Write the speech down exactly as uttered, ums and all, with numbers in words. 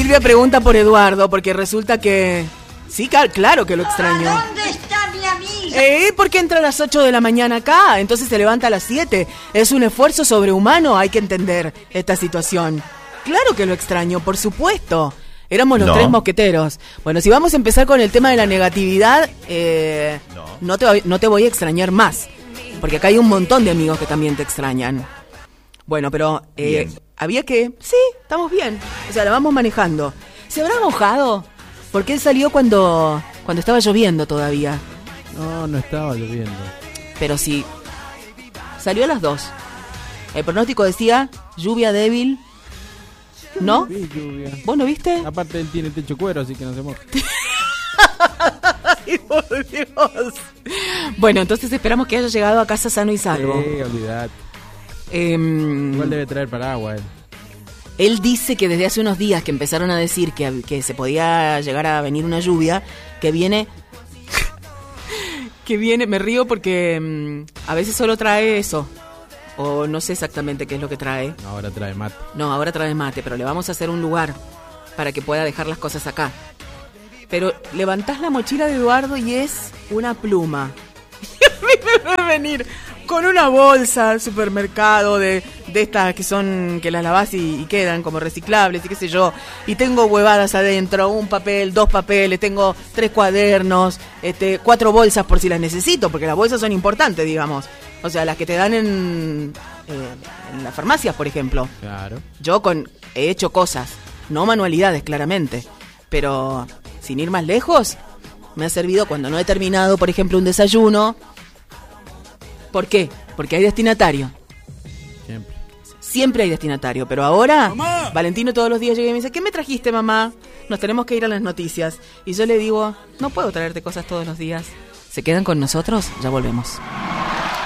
Silvia pregunta por Eduardo, porque resulta que... Sí, claro que lo extraño. ¿Dónde está mi amiga? Eh, ¿por qué entra a las ocho de la mañana acá? Entonces se levanta a las siete. Es un esfuerzo sobrehumano, hay que entender esta situación. Claro que lo extraño, por supuesto. Éramos los No. tres mosqueteros. Bueno, si vamos a empezar con el tema de la negatividad, eh, No. no, te, no te voy a extrañar más. Porque acá hay un montón de amigos que también te extrañan. Bueno, pero eh, Bien. había que... Sí, estamos bien. O sea, la vamos manejando. ¿Se habrá mojado? Porque él salió cuando, cuando estaba lloviendo todavía. No, no estaba lloviendo. Pero sí, salió a las dos. El pronóstico decía lluvia débil. ¿No? Vi lluvia. ¿Vos no viste? Aparte él tiene techo cuero, así que no se moja. Ay, por Dios. Bueno, entonces esperamos que haya llegado a casa sano y salvo. Sí, olvidate. Em, Igual debe traer paraguas él. Él dice que desde hace unos días que empezaron a decir que, que se podía llegar a venir una lluvia, que viene... que viene, me río porque mm, a veces solo trae eso. O no sé exactamente qué es lo que trae. Ahora trae mate. No, ahora trae mate, pero le vamos a hacer un lugar para que pueda dejar las cosas acá. Pero levantás la mochila de Eduardo y es una pluma. Y a mí me va a venir con una bolsa al supermercado de, de estas que son, que las lavás y, y quedan como reciclables y qué sé yo. Y tengo huevadas adentro, un papel, dos papeles, tengo tres cuadernos, este, cuatro bolsas por si las necesito, porque las bolsas son importantes, digamos. O sea, las que te dan en, eh, en las farmacias, por ejemplo. Claro. Yo con he hecho cosas, no manualidades, claramente, pero sin ir más lejos, me ha servido cuando no he terminado, por ejemplo, un desayuno. ¿Por qué? Porque hay destinatario. Siempre. Siempre hay destinatario, pero ahora, ¡mamá! Valentino todos los días llega y me dice, ¿qué me trajiste, mamá? Nos tenemos que ir a las noticias. Y yo le digo, no puedo traerte cosas todos los días. ¿Se quedan con nosotros? Ya volvemos.